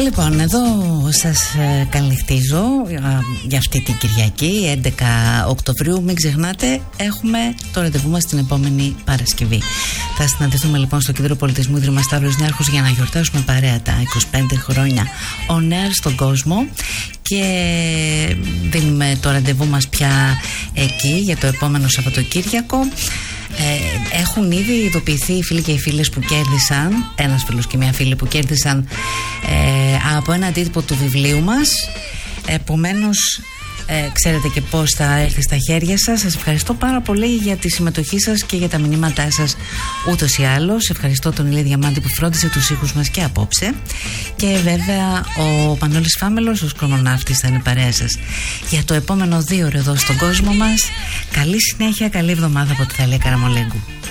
Λοιπόν, εδώ σας καληνυχτίζω για αυτή την Κυριακή 11 Οκτωβρίου. Μην ξεχνάτε, έχουμε το ραντεβού μας την επόμενη Παρασκευή. Θα συναντηθούμε λοιπόν στο Κέντρο Πολιτισμού Ίδρυμα Σταύρος Νιάρχος για να γιορτάσουμε παρέα τα 25 χρόνια on air στον κόσμο. Και δίνουμε το ραντεβού μας πια εκεί για το επόμενο Σαββατοκύριακο. Έχουν ήδη ειδοποιηθεί οι φίλοι και οι φίλες που κέρδισαν, ένας φίλος και μια φίλη που κέρδισαν από ένα αντίτυπο του βιβλίου μας. Επομένως ξέρετε και πώς θα έρθει στα χέρια σας. Σας ευχαριστώ πάρα πολύ για τη συμμετοχή σας και για τα μηνύματά σας ούτως ή άλλως. Ευχαριστώ τον Ηλία Διαμάντη που φρόντισε τους ήχους μας και απόψε. Και βέβαια ο Μανώλης Φάμελος, ο σκρονοναύτης, θα είναι παρέα σας για το επόμενο 2 ώρο εδώ στον κόσμο μας. Καλή συνέχεια, καλή εβδομάδα από τη Θαλία Καραμολέγκου.